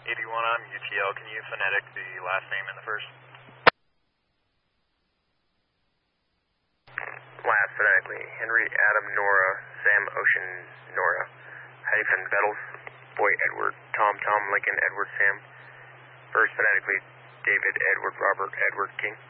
I'm UTL. Can you phonetic the last name and the first? Last phonetically, Henry, Adam, Nora, Sam, Ocean, Nora. Hyphen, Bettles, Boy, Edward, Tom, Tom, Lincoln, Edward, Sam. First phonetically, David, Edward, Robert, Edward, King.